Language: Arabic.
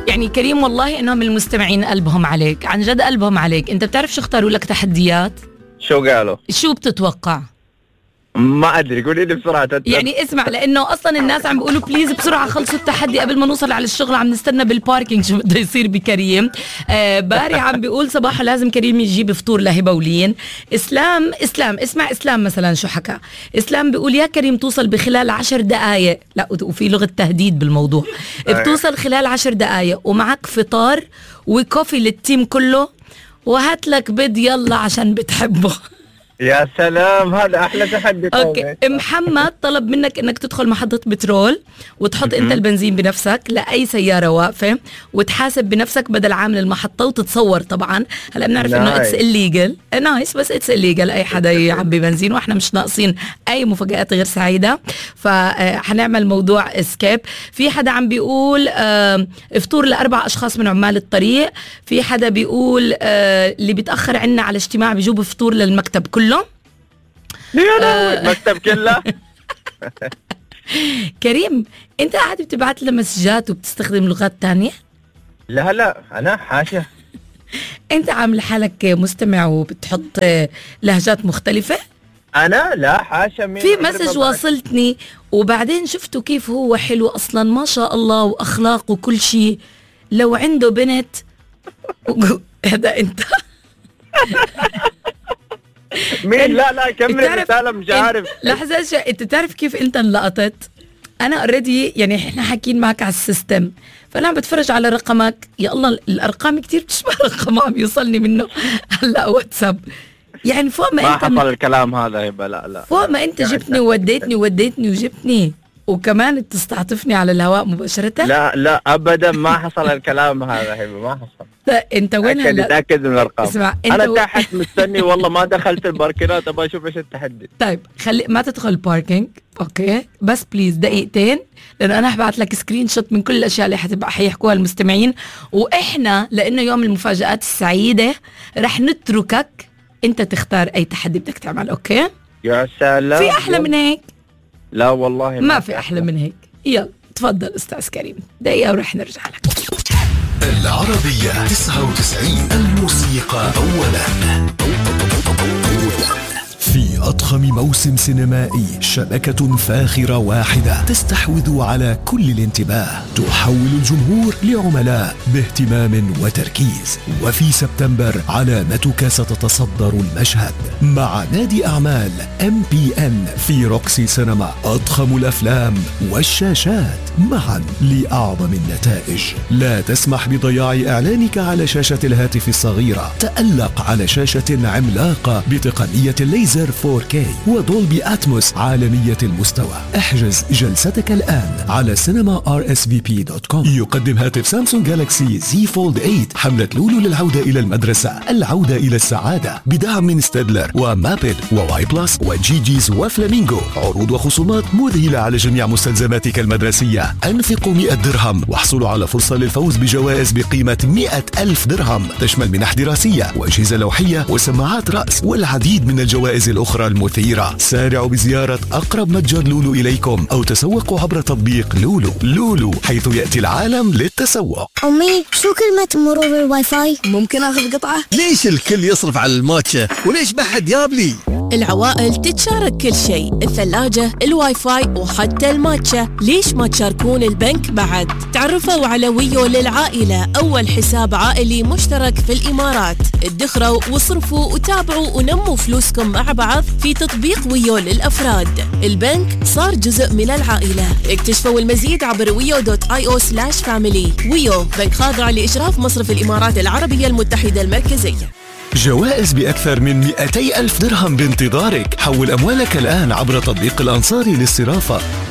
يعني كريم والله انهم المستمعين قلبهم عليك، عن جد قلبهم عليك. انت بتعرف شو اختاروا لك تحديات؟ شو قالوا؟ شو بتتوقع؟ ما ادري، قولي لي بسرعه. يعني اسمع، لانه اصلا الناس عم بيقولوا بليز بسرعه خلصوا التحدي قبل ما نوصل على الشغل، عم نستنى بالباركينج شو بده يصير بكريم. باري عم بيقول صباحا لازم كريم يجيب فطور لهبه ولين. اسلام اسمع اسلام مثلا شو حكى. اسلام بيقول يا كريم توصل بخلال 10 دقائق، لا وفي لغه تهديد بالموضوع. بتوصل خلال 10 دقائق ومعك فطار وكوفي للتيم كله، وهات لك بيض يلا عشان بتحبه. يا سلام، هذا احلى تحدي. اوكي. محمد طلب منك انك تدخل محطة بترول وتحط انت البنزين بنفسك لاي سيارة واقفة، وتحاسب بنفسك بدل عامل المحطة، وتتصور طبعا. هلا بنعرف انه اتس الليجل نايس، بس اتس الليجل اي حدا يعبي بنزين، واحنا مش ناقصين اي مفاجآت غير سعيدة. فحنعمل موضوع اسكيب. في حدا عم بيقول فطور ل4 اشخاص من عمال الطريق. في حدا بيقول اللي بيتأخر عنا على اجتماع بيجوب فطور للمكتب كله. المكتب كله. كريم انت قاعد بتبعت له مسجات وبتستخدم لغات تانية؟ لا انا حاشا. انت عامل حالك مستمع وبتحط لهجات مختلفة؟ انا لا حاشا. في مسج واصلتني وبعدين شفته كيف هو حلو اصلا ما شاء الله، واخلاق وكل شيء. لو عنده بنت هذا انت. مين؟ لا كمل الرسالة، مش عارف. لحظة، انت تعرف كيف انت انلقطت؟ انا اوريدي يعني احنا حاكين معك على السيستم، فانا عم بتفرج على رقمك. يا الله الارقام كتير بتشبه رقم عم يوصلني منه هلا واتساب. يعني فوق ما انت حصل الكلام هذا يبقى لا فوق ما انت جبتني ووديتني وجبتني، وكمان تستعطفني على الهواء مباشرة. لا ابدا ما حصل الكلام هذا هيبه، ما حصل. انت وين هلا؟ تاكد من الارقام. اسمع انا تحت مستني والله، ما دخلت الباركينات ابغى اشوف ايش التحدي. طيب خلي ما تدخل الباركينج، اوكي؟ بس بليز دقيقتين، لانه انا حبعت لك سكرين شوت من كل الاشياء اللي حيحكوها المستمعين. واحنا لانه يوم المفاجآت السعيدة رح نتركك انت تختار اي تحدي بدك تعمل. اوكي؟ يا سلام، في احلى من هيك؟ لا والله ما في احلى من هيك. يلا تفضل استاذ كريم، دقيقة ورح نرجع لك. العربية 99 الموسيقى أولا. في أضخم موسم سينمائي شبكة فاخرة واحدة تستحوذ على كل الانتباه، تحول الجمهور لعملاء باهتمام وتركيز. وفي سبتمبر علامتك ستتصدر المشهد مع نادي أعمال MPN في روكسي سينما. أضخم الأفلام والشاشات معا لأعظم النتائج. لا تسمح بضياع إعلانك على شاشة الهاتف الصغيرة. تألق على شاشة عملاقة بتقنية الليزر 4K ودولبي أتموس عالمية المستوى. احجز جلستك الآن على cinema.rsvp.com. يقدم هاتف سامسونج جالاكسي زي فولد 8 حملة لولو للعودة إلى المدرسة، العودة إلى السعادة، بدعم من ستادلر ومابل وواي بلس وجيجيز وفلامينغو. عروض وخصومات مذهلة على جميع مستلزماتك المدرسية. أنفقوا 100 درهم واحصلوا على فرصة للفوز بجوائز بقيمة 100,000 درهم، تشمل منح دراسية وأجهزة لوحية وسماعات رأس والعديد من الجوائز الأخرى المثيرة. سارعوا بزيارة أقرب متجر لولو إليكم أو تسوقوا عبر تطبيق لولو حيث يأتي العالم للتسوق. أمي شو كلمة مرور الواي فاي؟ ممكن أخذ قطعة؟ ليش الكل يصرف على الماتشا وليش ما حد يابلي؟ العوائل تتشارك كل شيء، الثلاجة، الواي فاي وحتى الماتشا. ليش ما تشاركون البنك بعد؟ تعرفوا على ويو للعائلة، أول حساب عائلي مشترك في الإمارات. ادخروا واصرفوا وتابعوا ونموا فلوسكم مع بعض في تطبيق ويو للأفراد. البنك صار جزء من العائلة. اكتشفوا المزيد عبر wio.io/family. ويو بنك خاضع لإشراف مصرف الإمارات العربية المتحدة المركزية. جوائز بأكثر من 200,000 درهم بانتظارك. حول أموالك الآن عبر تطبيق الأنصاري للصرافة.